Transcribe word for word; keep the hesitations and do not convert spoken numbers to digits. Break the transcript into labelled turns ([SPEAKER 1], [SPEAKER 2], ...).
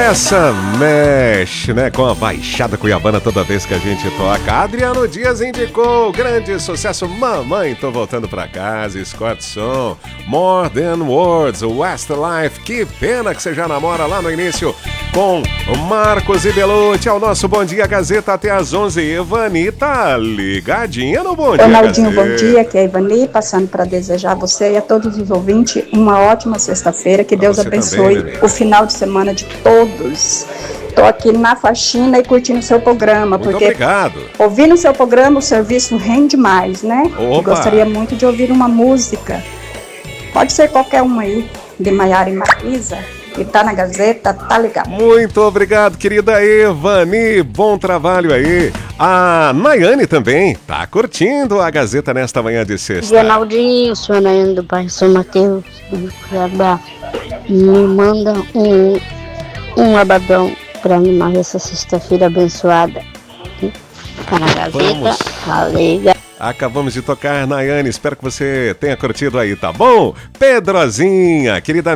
[SPEAKER 1] essa mexe, né, com a Baixada Cuiabana toda vez que a gente toca. Adriano Dias indicou grande sucesso, Mamãe, Tô Voltando Pra Casa, Scott Som, More Than Words, Westlife, que pena que você já namora lá no início com o Marcos e Belucci. Ao nosso Bom Dia Gazeta até às onze. Ivani tá ligadinha no Bom Dia
[SPEAKER 2] Ronaldinho,
[SPEAKER 1] Gazeta.
[SPEAKER 2] bom dia, aqui é a Ivani, passando para desejar a você e a todos os ouvintes uma ótima sexta-feira, que Deus abençoe
[SPEAKER 1] também,
[SPEAKER 2] o final de semana de todos. Tô aqui na faxina e curtindo o seu programa,
[SPEAKER 1] Muito
[SPEAKER 2] porque
[SPEAKER 1] obrigado.
[SPEAKER 2] ouvindo o seu programa o serviço rende mais, né?
[SPEAKER 1] Opa.
[SPEAKER 2] E gostaria muito de ouvir uma música, pode ser qualquer uma aí, de Maiara e Marisa, que tá na Gazeta, tá ligado.
[SPEAKER 1] Muito obrigado, querida Ivani, bom trabalho aí. A Nayane também tá curtindo a Gazeta nesta manhã de sexta.
[SPEAKER 3] Ronaldinho, sou a Nayane do bairro São Mateus, do Cuiabá. Me manda um, um abadão pra animar essa sexta-feira abençoada. Tá na Gazeta,
[SPEAKER 1] Vamos.
[SPEAKER 3] tá legal.
[SPEAKER 1] Acabamos de tocar, Nayane, espero que você tenha curtido aí, tá bom? Pedrozinha, querida